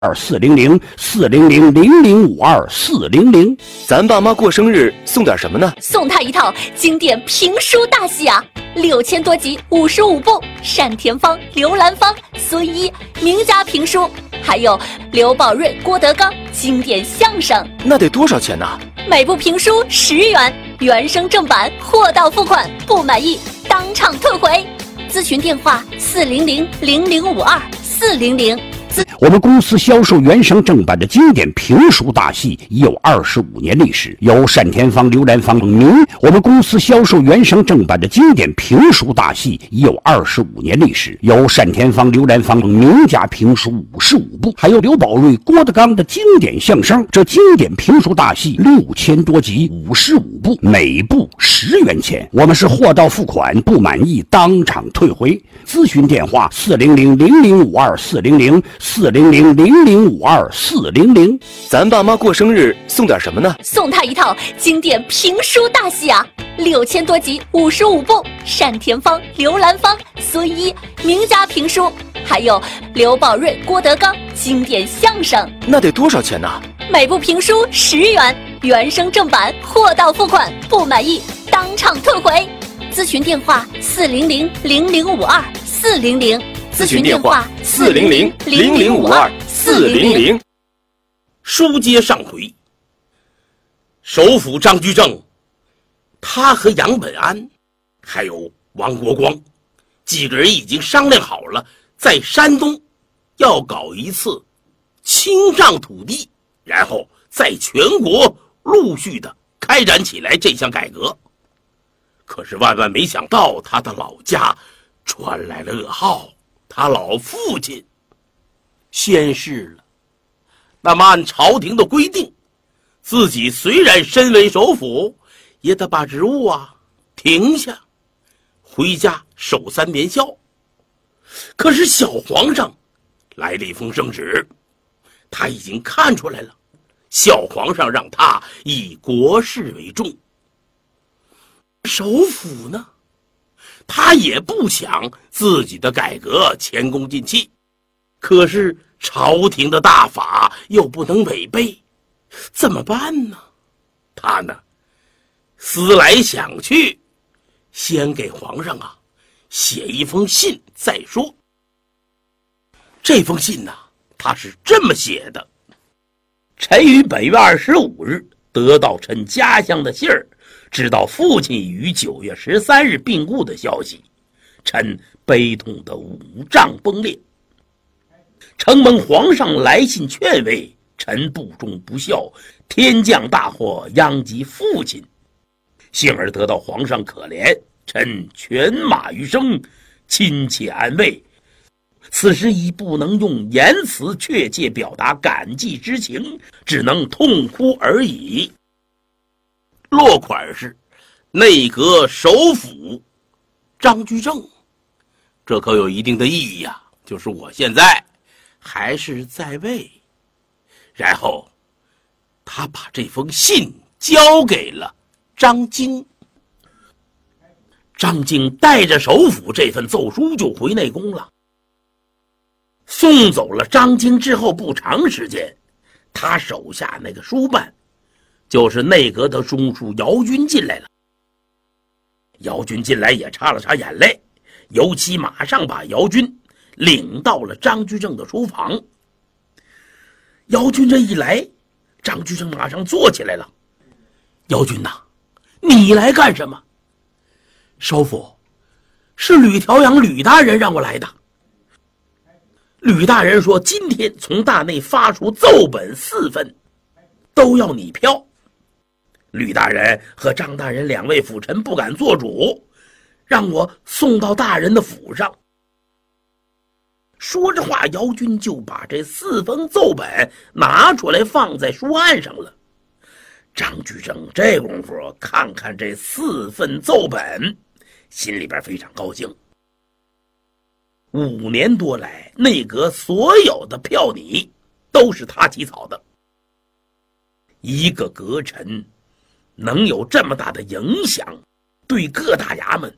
400-400-0052-400。 咱爸妈过生日送点什么呢？ 送他一套经典评书大戏啊，6000多集，55部，单田芳、刘兰芳、孙一名家评书，还有刘宝瑞、郭德纲经典相声。 那得多少钱呢？ 每部评书10元，原声正版，货到付款，不满意当场退回。咨询电话400-0052-400。 我们公司销售原声正版的经典评书大戏已有25年历史，由单田芳、刘兰芳等名。我们公司销售原声正版的经典评书大戏已有25年历史，由单田芳、刘兰芳等名家评书55部，还有刘宝瑞、郭德纲的经典相声。这经典评书大戏6000多集，55部，每部10元钱。我们是货到付款，不满意当场退回。咨询电话400-0052-400-400-0052-400。 咱爸妈过生日送点什么呢？ 送他一套经典评书大戏啊，6000多集，55部，单田芳、刘兰芳、孙一名家评书，还有刘宝瑞、郭德纲经典相声。 那得多少钱呢？ 每部评书10元，原声正版，货到付款，不满意当场退回。咨询电话400-0052-400。 咨询电话400-0052-400。 书接上回，首辅张居正，他和杨本安还有王国光几个人已经商量好了，在山东要搞一次清账土地，然后在全国陆续的开展起来这项改革。可是万万没想到，他的老家传来了噩耗，他老父亲仙逝了。那么按朝廷的规定，自己虽然身为首辅，也得把职务停下，回家守3年孝。可是小皇上来了一封圣旨，他已经看出来了，小皇上让他以国事为重。首辅呢，他也不想自己的改革前功尽弃，可是朝廷的大法又不能违背，怎么办呢？他呢，思来想去，先给皇上写一封信再说。这封信他是这么写的：臣于本月25日得到臣家乡的信儿，知道父亲已于9月13日病故的消息，臣悲痛的五脏崩裂。承蒙皇上来信劝慰，臣不忠不孝，天降大祸殃及父亲，幸而得到皇上可怜，臣犬马余生，亲切安慰。此时已不能用言辞确切表达感激之情，只能痛哭而已。落款是内阁首辅张居正，这可有一定的意义就是我现在还是在位。然后他把这封信交给了张经，张经带着首辅这份奏书就回内宫了。送走了张经之后不长时间，他手下那个书办，就是内阁的中书姚军进来了。姚军进来也擦了擦眼泪，尤其马上把姚军领到了张居正的书房。姚军这一来，张居正马上坐起来了。姚军你来干什么？首辅，是吕调阳吕大人让我来的。吕大人说今天从大内发出奏本4份，都要你票。吕大人和张大人2位辅臣不敢做主，让我送到大人的府上。说着话，姚军就把这4封奏本拿出来放在书案上了。张居正这功夫看看这4份奏本，心里边非常高兴。5年多来，内阁所有的票拟都是他起草的。一个阁臣能有这么大的影响，对各大衙门